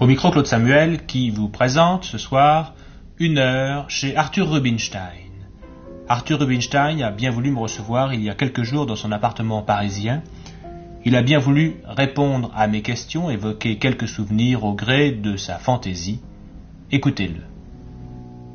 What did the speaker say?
Au micro, Claude Samuel qui vous présente ce soir Une heure chez Arthur Rubinstein. Arthur Rubinstein a bien voulu me recevoir il y a quelques jours dans son appartement parisien. Il a bien voulu répondre à mes questions, évoquer quelques souvenirs au gré de sa fantaisie. Écoutez-le.